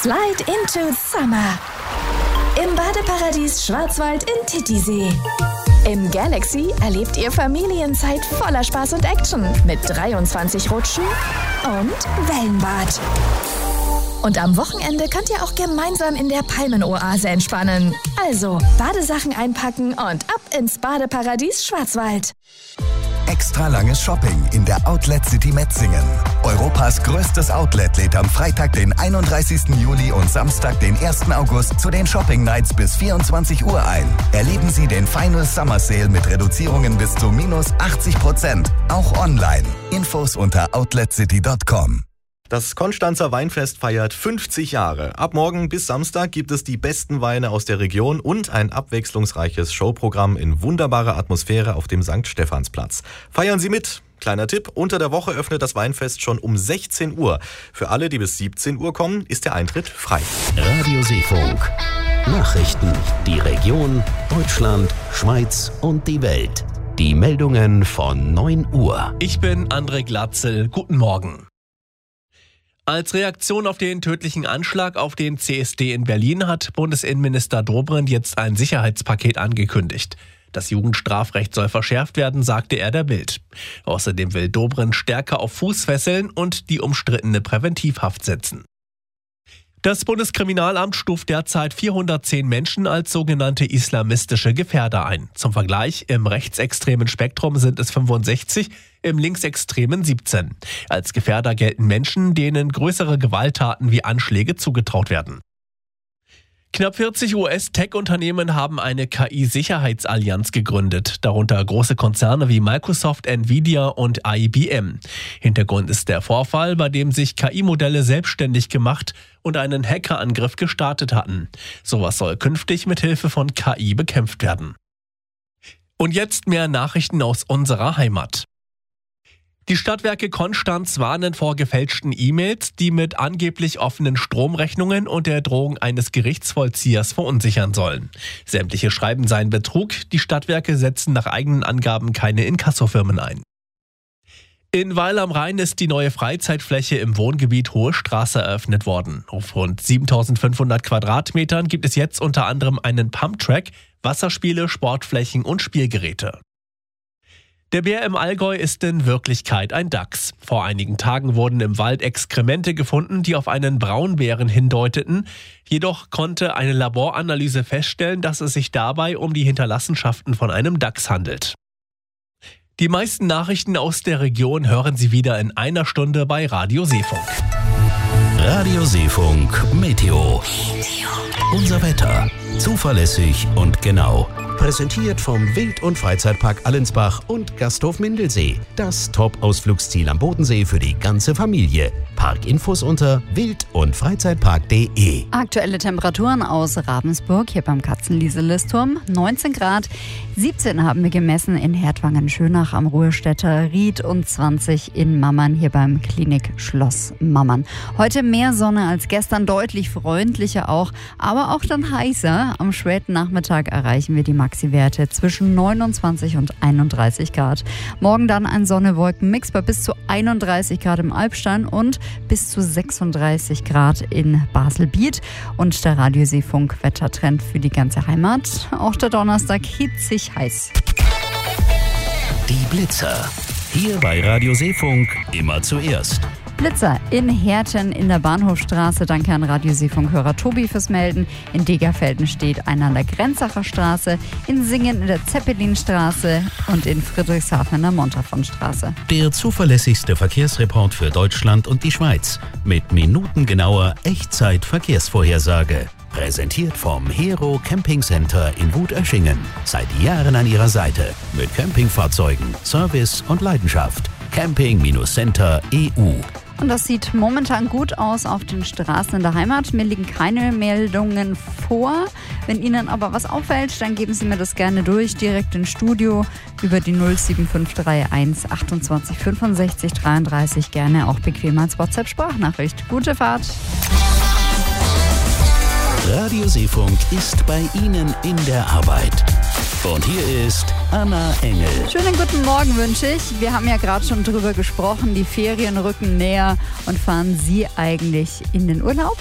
Slide into Summer. Im Badeparadies Schwarzwald in Titisee. Im Galaxy erlebt ihr Familienzeit voller Spaß und Action mit 23 Rutschen und Wellenbad. Und am Wochenende könnt ihr auch gemeinsam in der Palmenoase entspannen. Also Badesachen einpacken und ab ins Badeparadies Schwarzwald. Extra langes Shopping in der Outlet City Metzingen. Europas größtes Outlet lädt am Freitag, den 31. Juli und Samstag, den 1. August zu den Shopping Nights bis 24 Uhr ein. Erleben Sie den Final Summer Sale mit Reduzierungen bis zu minus 80%. Auch online. Infos unter outletcity.com. Das Konstanzer Weinfest feiert 50 Jahre. Ab morgen bis Samstag gibt es die besten Weine aus der Region und ein abwechslungsreiches Showprogramm in wunderbarer Atmosphäre auf dem St. Stephansplatz. Feiern Sie mit! Kleiner Tipp, unter der Woche öffnet das Weinfest schon um 16 Uhr. Für alle, die bis 17 Uhr kommen, ist der Eintritt frei. Radio Seefunk. Nachrichten, die Region, Deutschland, Schweiz und die Welt. Die Meldungen von 9 Uhr. Ich bin André Glatzel. Guten Morgen. Als Reaktion auf den tödlichen Anschlag auf den CSD in Berlin hat Bundesinnenminister Dobrindt jetzt ein Sicherheitspaket angekündigt. Das Jugendstrafrecht soll verschärft werden, sagte er der Bild. Außerdem will Dobrindt stärker auf Fußfesseln und die umstrittene Präventivhaft setzen. Das Bundeskriminalamt stuft derzeit 410 Menschen als sogenannte islamistische Gefährder ein. Zum Vergleich, im rechtsextremen Spektrum sind es 65, im linksextremen 17. Als Gefährder gelten Menschen, denen größere Gewalttaten wie Anschläge zugetraut werden. Knapp 40 US-Tech-Unternehmen haben eine KI-Sicherheitsallianz gegründet, darunter große Konzerne wie Microsoft, Nvidia und IBM. Hintergrund ist der Vorfall, bei dem sich KI-Modelle selbstständig gemacht und einen Hackerangriff gestartet hatten. Sowas soll künftig mit Hilfe von KI bekämpft werden. Und jetzt mehr Nachrichten aus unserer Heimat. Die Stadtwerke Konstanz warnen vor gefälschten E-Mails, die mit angeblich offenen Stromrechnungen und der Drohung eines Gerichtsvollziehers verunsichern sollen. Sämtliche Schreiben seien Betrug, die Stadtwerke setzen nach eigenen Angaben keine Inkassofirmen ein. In Weil am Rhein ist die neue Freizeitfläche im Wohngebiet Hohe Straße eröffnet worden. Auf rund 7.500 Quadratmetern gibt es jetzt unter anderem einen Pumptrack, Wasserspiele, Sportflächen und Spielgeräte. Der Bär im Allgäu ist in Wirklichkeit ein Dachs. Vor einigen Tagen wurden im Wald Exkremente gefunden, die auf einen Braunbären hindeuteten. Jedoch konnte eine Laboranalyse feststellen, dass es sich dabei um die Hinterlassenschaften von einem Dachs handelt. Die meisten Nachrichten aus der Region hören Sie wieder in einer Stunde bei Radio Seefunk. Radio Seefunk Meteo. Unser Wetter. Zuverlässig und genau. Präsentiert vom Wild- und Freizeitpark Allensbach und Gasthof Mindelsee. Das Top-Ausflugsziel am Bodensee für die ganze Familie. Parkinfos unter wild- und freizeitpark.de. Aktuelle Temperaturen aus Ravensburg, hier beim Katzenliese-Listturm, 19 Grad. 17 haben wir gemessen in Hertwangen-Schönach am Ruhestädter Ried und 20 in Mammern, hier beim Klinik Schloss Mammern. Heute mehr Sonne als gestern, deutlich freundlicher auch, aber auch dann heißer. Am späten Nachmittag erreichen wir die Maxi-Werte zwischen 29 und 31 Grad. Morgen dann ein Sonne-Wolken-Mix bei bis zu 31 Grad im Albstein und bis zu 36 Grad in Basel-Biet. Und der Radioseefunk-Wettertrend für die ganze Heimat. Auch der Donnerstag hitzig heiß. Die Blitzer. Hier bei Radio Seefunk immer zuerst. Blitzer in Herten in der Bahnhofstraße. Danke an Radio-Seefunk-Hörer Tobi fürs Melden. In Degerfelden steht einer an der Grenzacher Straße, in Singen in der Zeppelinstraße und in Friedrichshafen in der Montafonstraße. Der zuverlässigste Verkehrsreport für Deutschland und die Schweiz. Mit minutengenauer Echtzeit-Verkehrsvorhersage. Präsentiert vom Hero Camping Center in Wutöschingen. Seit Jahren an Ihrer Seite. Mit Campingfahrzeugen, Service und Leidenschaft. Camping-Center.eu. Und das sieht momentan gut aus auf den Straßen in der Heimat. Mir liegen keine Meldungen vor. Wenn Ihnen aber was auffällt, dann geben Sie mir das gerne durch, direkt ins Studio über die 07531 28 65 33. Gerne auch bequem als WhatsApp-Sprachnachricht. Gute Fahrt! Radio Seefunk ist bei Ihnen in der Arbeit. Und hier ist Anna Engel. Schönen guten Morgen wünsche ich. Wir haben ja gerade schon drüber gesprochen, die Ferien rücken näher. Und fahren Sie eigentlich in den Urlaub?